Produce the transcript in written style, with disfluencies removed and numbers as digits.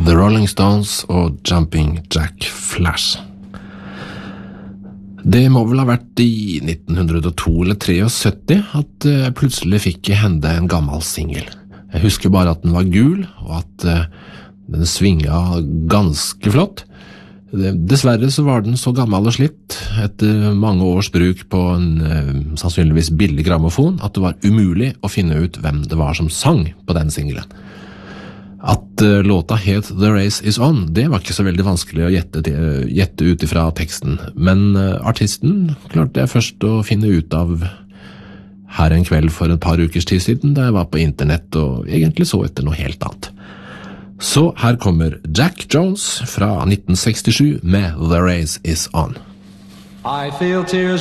The Rolling Stones og Jumping Jack Flash. Det må vel ha vært i 1902 eller 1973 at jeg plutselig fikk i hende en gammel single. Jeg husker bare at den var gul, og at den svinga ganske flott. Dessverre så var den så gammel og slitt etter mange års bruk på en sannsynligvis billig grammofon at det var umulig å finne ut hvem det var som sang på den singlen. At låta het The Race Is On, det var ikke så veldig vanskelig å gjette ut ifra teksten, men artisten klarte jeg først å finne ut av her en kveld for et par ukers tid siden, da jeg var på internett og egentlig så etter noe helt annet. Så her kommer Jack Jones fra 1967 med The Race Is On. I feel tears